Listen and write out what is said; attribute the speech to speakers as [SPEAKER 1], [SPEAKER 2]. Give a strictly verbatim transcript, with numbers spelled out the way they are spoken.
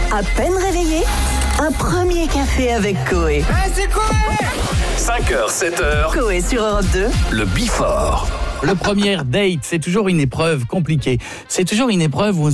[SPEAKER 1] À peine réveillé, un premier café avec Coé.
[SPEAKER 2] Hey, c'est Coé!
[SPEAKER 3] cinq heures, sept heures.
[SPEAKER 1] Coé sur Europe deux.
[SPEAKER 3] Le Before.
[SPEAKER 4] Le premier date, c'est toujours une épreuve compliquée. C'est toujours une épreuve où